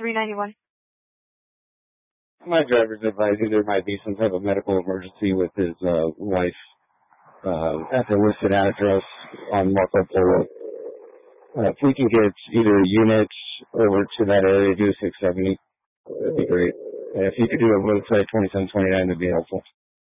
391. My driver's advising there might be some type of medical emergency with his wife at the listed address on Marco Polo. If we can get either units over to that area, do 670, that'd be great. If you could do a roadside 2729, that'd be helpful.